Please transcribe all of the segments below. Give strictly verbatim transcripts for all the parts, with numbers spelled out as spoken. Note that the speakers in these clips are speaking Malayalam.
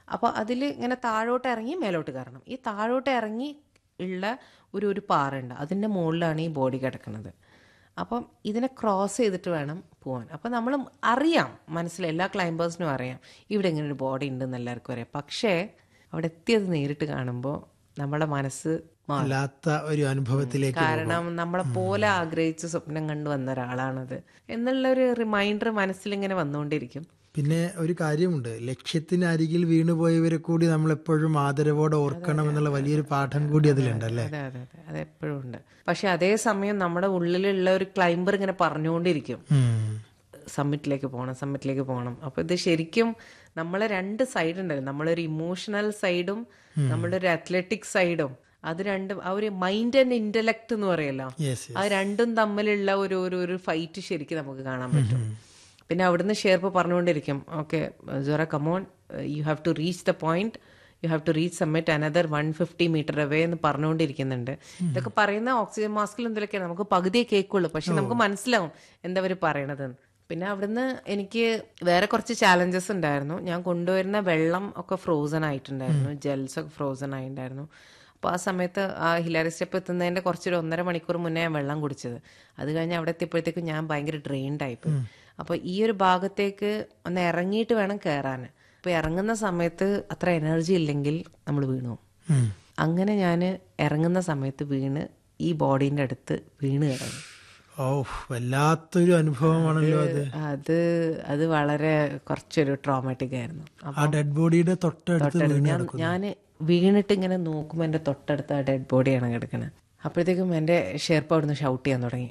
അപ്പോൾ അതിൽ ഇങ്ങനെ താഴോട്ട് ഇറങ്ങി മേലോട്ട് കയറണം. ഈ താഴോട്ട് ഇറങ്ങി ഉള്ള ഒരു ഒരു പാറയുണ്ട്, അതിൻ്റെ മുകളിലാണ് ഈ ബോഡി കിടക്കുന്നത്. അപ്പം ഇതിനെ ക്രോസ് ചെയ്തിട്ട് വേണം പോകാൻ. അപ്പം നമ്മൾ അറിയാം, മനസ്സിൽ എല്ലാ ക്ലൈംബേഴ്സിനും അറിയാം ഇവിടെ ഇങ്ങനെ ഒരു ബോഡി ഉണ്ടെന്ന് എല്ലാവർക്കും അറിയാം. പക്ഷേ അവിടെ എത്തിയത് നേരിട്ട് കാണുമ്പോൾ നമ്മുടെ മനസ്സ് അല്ലാത്ത ഒരു അനുഭവത്തിലേക്ക്, കാരണം നമ്മളെ പോലെ ആഗ്രഹിച്ച് സ്വപ്നം കണ്ടു വന്ന ഒരാളാണത് എന്നുള്ളൊരു റിമൈൻഡർ മനസ്സിലിങ്ങനെ വന്നുകൊണ്ടിരിക്കും. പിന്നെ ഒരു കാര്യമുണ്ട്, ലക്ഷ്യത്തിന് അരികിൽ വീണുപോയവരെ കൂടി നമ്മൾ എപ്പോഴും ആദരവോടെ ഓർക്കണം എന്നുള്ള വലിയൊരു പാഠം കൂടി അതിലുണ്ടല്ലേ? അതെ അതെ അതെ അത് എപ്പോഴും ഉണ്ട്. പക്ഷെ അതേസമയം നമ്മുടെ ഉള്ളിലുള്ള ഒരു ക്ലൈംബർ ഇങ്ങനെ പറഞ്ഞുകൊണ്ടിരിക്കും സമ്മിറ്റിലേക്ക് പോകണം, സമ്മിറ്റിലേക്ക് പോകണം. അപ്പൊ ഇത് ശരിക്കും നമ്മളെ രണ്ട് സൈഡ് ഉണ്ടല്ലോ, നമ്മളൊരു ഇമോഷണൽ സൈഡും നമ്മുടെ ഒരു അത്ലറ്റിക് സൈഡും, അത് രണ്ടും ആ ഒരു മൈൻഡ് ആൻഡ് ഇന്റലക്ട് എന്ന് പറയല്ലോ, അത് രണ്ടും തമ്മിലുള്ള ഒരു ഒരു ഫൈറ്റ് ശരിക്കും നമുക്ക് കാണാൻ പറ്റും. പിന്നെ അവിടുന്ന് ഷെയർപ്പ് പറഞ്ഞുകൊണ്ടിരിക്കും, okay സോറ come on, you have to reach the point, you have to reach summit another one fifty metre away എന്ന് പറഞ്ഞുകൊണ്ടിരിക്കുന്നുണ്ട്. ഇതൊക്കെ പറയുന്ന ഓക്സിജൻ മാസ്കിൽ എന്തൊക്കെ നമുക്ക് പകുതിയെ കേൾക്കുള്ളൂ, പക്ഷെ നമുക്ക് മനസ്സിലാവും എന്താ അവർ പറയണതെന്ന്. പിന്നെ അവിടുന്ന് എനിക്ക് വേറെ കുറച്ച് ചാലഞ്ചസ് ഉണ്ടായിരുന്നു. ഞാൻ കൊണ്ടുവരുന്ന വെള്ളം ഒക്കെ ഫ്രോസൺ ആയിട്ടുണ്ടായിരുന്നു, ജെൽസ് ഒക്കെ ഫ്രോസൺ ആയിട്ടുണ്ടായിരുന്നു. അപ്പോൾ ആ സമയത്ത് ആ ഹിലാരി സ്റ്റെപ്പ് എത്തുന്നതിൻ്റെ കുറച്ചൊരു ഒന്നര മണിക്കൂർ മുന്നേ ഞാൻ വെള്ളം കുടിച്ചത്. അത് കഴിഞ്ഞ് അവിടെ എത്തിയപ്പോഴത്തേക്കും ഞാൻ ഭയങ്കര ഡ്രെയിൻഡ് ആയിപ്പോയി. അപ്പോൾ ഈ ഒരു ഭാഗത്തേക്ക് ഒന്ന് ഇറങ്ങിയിട്ട് വേണം കയറാൻ. അപ്പോൾ ഇറങ്ങുന്ന സമയത്ത് അത്ര എനർജി ഇല്ലെങ്കിൽ നമ്മൾ വീണു. അങ്ങനെ ഞാൻ ഇറങ്ങുന്ന സമയത്ത് വീണ് ഈ ബോഡീൻ്റെ അടുത്ത് വീണ് കിടന്നു. ഓ, വല്ലാത്തൊരു അനുഭവമാണല്ലോ അത്. അത് അത് വളരെ കുറച്ചൊരു ട്രോമാറ്റിക് ആയിരുന്നു. ആ ഡെഡ് ബോഡിയുടെ തൊട്ടടുത്ത് ഞാൻ വീണിട്ട് ഇങ്ങനെ നോക്കുമ്പോൾ എൻ്റെ തൊട്ടടുത്ത് ആ ഡെഡ് ബോഡിയാണ് കിടക്കുന്നത്. അപ്പോഴത്തേക്കും എൻ്റെ ഷെർപ്പ് അവിടുന്ന് ഷൗട്ട് ചെയ്യാൻ തുടങ്ങി,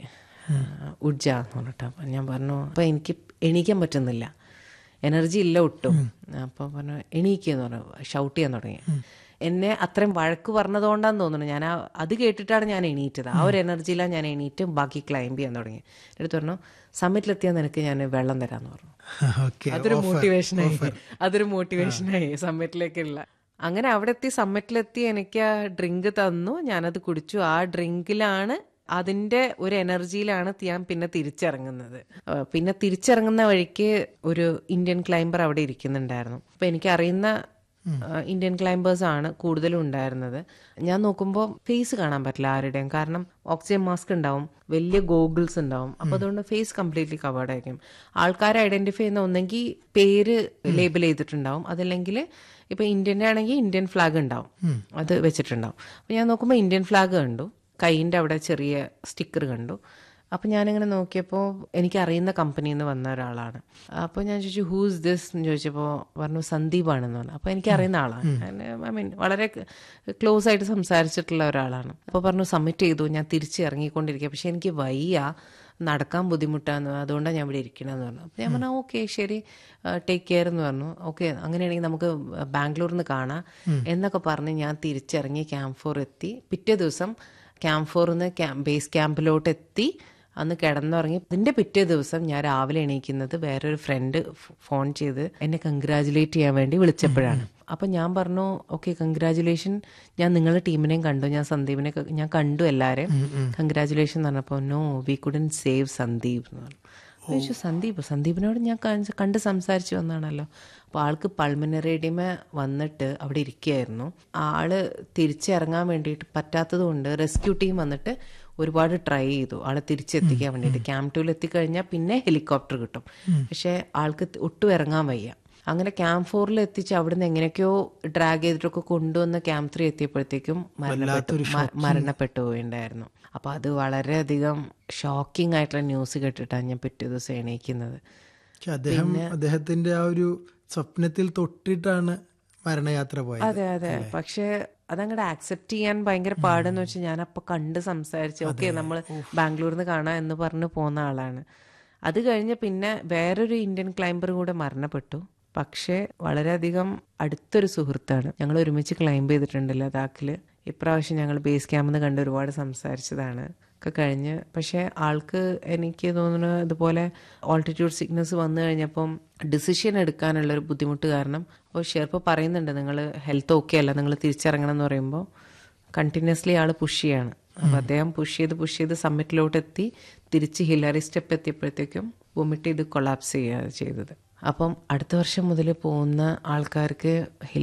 ഉഡ്ജ എന്ന് പറഞ്ഞിട്ട്. അപ്പം ഞാൻ പറഞ്ഞു, അപ്പം എനിക്ക് എണീക്കാൻ പറ്റുന്നില്ല, എനർജി ഇല്ല ഒട്ടും. അപ്പോൾ പറഞ്ഞു എണീക്കെന്ന് പറഞ്ഞു, ഷൗട്ട് ചെയ്യാൻ തുടങ്ങി. എന്നെ അത്രയും വഴക്ക് പറഞ്ഞതുകൊണ്ടാന്ന് തോന്നുന്നു, ഞാൻ ആ അത് കേട്ടിട്ടാണ് ഞാൻ എണീറ്റത്. ആ ഒരു എനർജിയിലാണ് ഞാൻ എണീറ്റ് ബാക്കി ക്ലൈംബ് ചെയ്യാൻ തുടങ്ങി. എടുത്ത് പറഞ്ഞു, സമ്മിറ്റിലെത്തിയാൽ നിനക്ക് ഞാൻ വെള്ളം തരാമെന്ന് പറഞ്ഞു. അതൊരു മോട്ടിവേഷനായി, അതൊരു മോട്ടിവേഷനായി സമ്മിറ്റിലേക്കുള്ള. അങ്ങനെ അവിടെ എത്തി, സമ്മിറ്റിലെത്തി എനിക്ക് ആ ഡ്രിങ്ക് തന്നു, ഞാനത് കുടിച്ചു. ആ ഡ്രിങ്കിലാണ്, അതിൻ്റെ ഒരു എനർജിയിലാണ് ഞാൻ പിന്നെ തിരിച്ചിറങ്ങുന്നത്. പിന്നെ തിരിച്ചിറങ്ങുന്ന വഴിക്ക് ഒരു ഇന്ത്യൻ ക്ലൈംബർ അവിടെ ഇരിക്കുന്നുണ്ടായിരുന്നു. അപ്പം എനിക്കറിയുന്ന ഇന്ത്യൻ ക്ലൈംബേഴ്സ് ആണ് കൂടുതലും ഉണ്ടായിരുന്നത്. ഞാൻ നോക്കുമ്പോൾ ഫേസ് കാണാൻ പറ്റില്ല ആരുടെയും, കാരണം ഓക്സിജൻ മാസ്ക് ഉണ്ടാവും, വലിയ ഗോഗിൾസ് ഉണ്ടാവും. അപ്പോൾ അതുകൊണ്ട് ഫേസ് കംപ്ലീറ്റ്ലി കവേർഡ് ആയിരിക്കും. ആൾക്കാരെ ഐഡന്റിഫൈ ചെയ്യുന്ന ഒന്നെങ്കിൽ പേര് ലേബിൾ ചെയ്തിട്ടുണ്ടാവും, അതല്ലെങ്കിൽ ഇപ്പൊ ഇന്ത്യൻ്റെ ആണെങ്കിൽ ഇന്ത്യൻ ഫ്ലാഗ് ഉണ്ടാവും, അത് വെച്ചിട്ടുണ്ടാവും. അപ്പോൾ ഞാൻ നോക്കുമ്പോൾ ഇന്ത്യൻ ഫ്ലാഗ് കണ്ടു, കൈയിൻ്റെ അവിടെ ചെറിയ സ്റ്റിക്കർ കണ്ടു. അപ്പം ഞാനിങ്ങനെ നോക്കിയപ്പോൾ എനിക്കറിയുന്ന കമ്പനിയിൽ നിന്ന് വന്ന ഒരാളാണ്. അപ്പോൾ ഞാൻ ചോദിച്ചു ഹൂസ് ദിസ് എന്ന് ചോദിച്ചപ്പോൾ പറഞ്ഞു സന്ദീപാണെന്ന് പറഞ്ഞു. അപ്പോൾ എനിക്കറിയുന്ന ആളാണ്, ഐ മീൻ വളരെ ക്ലോസ് ആയിട്ട് സംസാരിച്ചിട്ടുള്ള ഒരാളാണ്. അപ്പോൾ പറഞ്ഞു സബ്മിറ്റ് ചെയ്തു, ഞാൻ തിരിച്ച് ഇറങ്ങിക്കൊണ്ടിരിക്കുക, പക്ഷെ എനിക്ക് വയ്യ, നടക്കാൻ ബുദ്ധിമുട്ടാന്ന്, അതുകൊണ്ടാണ് ഞാൻ ഇവിടെ ഇരിക്കണമെന്ന് പറഞ്ഞു. അപ്പോൾ ഞാൻ പറഞ്ഞു ഓക്കെ ശരി, ടേക്ക് കെയർ എന്ന് പറഞ്ഞു. ഓക്കെ അങ്ങനെയാണെങ്കിൽ നമുക്ക് ബാംഗ്ലൂരിൽ നിന്ന് കാണാം എന്നൊക്കെ പറഞ്ഞ് ഞാൻ തിരിച്ചിറങ്ങി ക്യാമ്പ് ഫോർ എത്തി. പിറ്റേ ദിവസം ക്യാമ്പ് ഫോറിൽ നിന്ന് ക്യാമ്പ് ബേസ് ക്യാമ്പിലോട്ട് എത്തി, അന്ന് കിടന്നുറങ്ങി. അതിൻ്റെ പിറ്റേ ദിവസം ഞാൻ രാവിലെ എണീക്കുന്നത് വേറൊരു ഫ്രണ്ട് ഫോൺ ചെയ്ത് എന്നെ കൺഗ്രാജുലേറ്റ് ചെയ്യാൻ വേണ്ടി വിളിച്ചപ്പോഴാണ്. അപ്പം ഞാൻ പറഞ്ഞു ഓക്കെ കൺഗ്രാജുലേഷൻ, ഞാൻ നിങ്ങളുടെ ടീമിനെയും കണ്ടു, ഞാൻ സന്ദീപിനെ ഞാൻ കണ്ടു എല്ലാവരെയും, കൺഗ്രാജുലേഷൻ എന്ന് പറഞ്ഞപ്പോൾ no V couldn't save Sandeep എന്ന് പറഞ്ഞു. ചോദിച്ചു സന്ദീപ്, സന്ദീപിനോട് ഞാൻ കണ്ട് സംസാരിച്ച് വന്നാണല്ലോ. അപ്പോൾ ആൾക്ക് പൾമിനറി എഡിമ വന്നിട്ട് അവിടെ ഇരിക്കുകയായിരുന്നു. ആള് തിരിച്ചിറങ്ങാൻ വേണ്ടിയിട്ട് പറ്റാത്തത് കൊണ്ട് റെസ്ക്യൂ ടീം വന്നിട്ട് ഒരുപാട് ട്രൈ ചെയ്തു ആളെ തിരിച്ചെത്തിക്കാൻ വേണ്ടിയിട്ട്. ക്യാമ്പ് ടൂവിൽ എത്തിക്കഴിഞ്ഞാൽ പിന്നെ ഹെലികോപ്റ്റർ കിട്ടും, പക്ഷേ ആൾക്ക് ഒട്ടും ഇറങ്ങാൻ വയ്യ. അങ്ങനെ ക്യാമ്പ് ഫോറിൽ എത്തിച്ച് അവിടുന്ന് എങ്ങനെയൊക്കെയോ ഡ്രാഗ് ചെയ്തിട്ടൊക്കെ കൊണ്ടുവന്ന് ക്യാമ്പ് ത്രീ എത്തിയപ്പോഴത്തേക്കും മരണപ്പെട്ടു മരണപ്പെട്ടു പോയിണ്ടായിരുന്നു. അപ്പോൾ അത് വളരെയധികം ഷോക്കിംഗ് ആയിട്ടുള്ള ന്യൂസ് കേട്ടിട്ടാണ് ഞാൻ പിറ്റേ ദിവസം എണീക്കുന്നത്. അദ്ദേഹം അദ്ദേഹത്തിന്റെ ആ ഒരു സ്വപ്നത്തിൽ തൊട്ടിട്ടാണ് മരണയാത്ര പോയത്. അതെ അതെ, പക്ഷെ അതങ്ങോട്ട് ആക്സെപ്റ്റ് ചെയ്യാൻ ഭയങ്കര പാടെന്ന് വെച്ചാൽ ഞാൻ അപ്പൊ കണ്ട് സംസാരിച്ച് ഓക്കെ നമ്മൾ ബാംഗ്ലൂരിൽ നിന്ന് കാണാം എന്ന് പറഞ്ഞ് പോകുന്ന ആളാണ്. അത് കഴിഞ്ഞ് പിന്നെ വേറൊരു ഇന്ത്യൻ ക്ലൈംബർ കൂടെ മരണപ്പെട്ടു. പക്ഷേ വളരെയധികം അടുത്തൊരു സുഹൃത്താണ്, ഞങ്ങൾ ഒരുമിച്ച് ക്ലൈംബ് ചെയ്തിട്ടുണ്ട് ലഡാക്കിൽ. ഇപ്രാവശ്യം ഞങ്ങൾ ബേസ് ക്യാമ്പിൽ നിന്ന് കണ്ട് ഒരുപാട് സംസാരിച്ചതാണ് ഒക്കെ കഴിഞ്ഞ്. പക്ഷേ ആൾക്ക് എനിക്ക് തോന്നുന്നു ഇതുപോലെ ഓൾട്ടിറ്റ്യൂഡ് സിക്നസ് വന്നു കഴിഞ്ഞപ്പം ഡിസിഷൻ എടുക്കാനുള്ളൊരു ബുദ്ധിമുട്ട് കാരണം അപ്പോൾ ഷെർപ്പ് പറയുന്നുണ്ട് നിങ്ങൾ ഹെൽത്ത് ഓക്കെ അല്ല, നിങ്ങൾ തിരിച്ചിറങ്ങണം എന്ന് പറയുമ്പോൾ കണ്ടിന്യൂസ്ലി ആൾ പുഷ് ചെയ്യാണ്. അപ്പോൾ അദ്ദേഹം പുഷ് ചെയ്ത് പുഷ് ചെയ്ത് സമ്മിറ്റിലോട്ട് എത്തി, തിരിച്ച് ഹിലാരി സ്റ്റെപ്പ് എത്തിയപ്പോഴത്തേക്കും വൊമിറ്റ് ചെയ്ത് കൊളാപ്സ് ചെയ്യുകയാണ് ചെയ്തത്. അപ്പം അടുത്ത വർഷം മുതൽ പോകുന്ന ആൾക്കാർക്ക്